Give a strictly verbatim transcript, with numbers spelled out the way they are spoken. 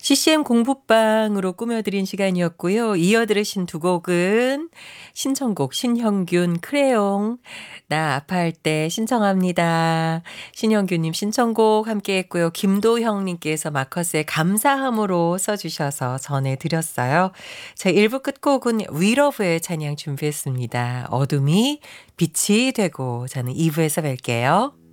씨씨엠 공부방으로 꾸며드린 시간이었고요. 이어 들으신 두 곡은 신청곡 신형균 크레용 나 아파할 때 신청합니다. 신형균님 신청곡 함께 했고요. 김도형님께서 마커스의 감사함으로 써주셔서 전해드렸어요. 자, 일 부 끝곡은 위러브의 찬양 준비했습니다. 어둠이 빛이 되고 저는 이 부에서 뵐게요.